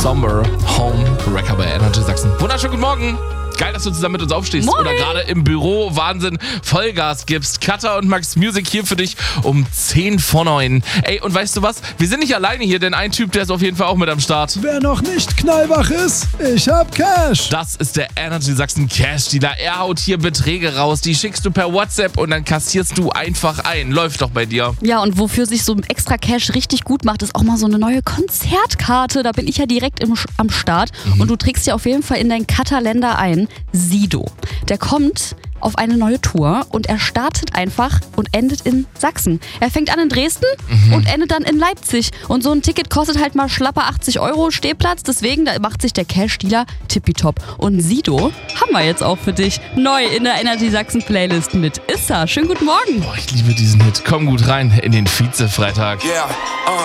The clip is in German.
Somber Home Wrecker bei Energy Sachsen. Wunderschönen guten Morgen. Geil, dass du zusammen mit uns aufstehst. Moin. Oder gerade im Büro Wahnsinn Vollgas gibst. Cutter und Max Music hier für dich um 10 vor 9. Ey, und weißt du was? Wir sind nicht alleine hier, denn ein Typ, der ist auf jeden Fall auch mit am Start. Wer noch nicht knallwach ist, ich hab Cash. Das ist der Energy Sachsen Cash Dealer. Er haut hier Beträge raus, die schickst du per WhatsApp und dann kassierst du einfach ein. Läuft doch bei dir. Ja, und wofür sich so ein extra Cash richtig gut macht, ist auch mal so eine neue Konzertkarte. Da bin ich ja direkt am Start. Und du trägst ja auf jeden Fall in deinen Cutter-Länder ein. Sido. Der kommt auf eine neue Tour und er startet einfach und endet in Sachsen. Er fängt an in Dresden und endet dann in Leipzig. Und so ein Ticket kostet halt mal schlappe 80 € Stehplatz. Deswegen, da macht sich der Cash-Dealer tippitopp. Und Sido haben wir jetzt auch für dich neu in der Energy Sachsen Playlist mit Issa. Schönen guten Morgen. Boah, ich liebe diesen Hit. Komm gut rein in den Vize-Freitag. Yeah,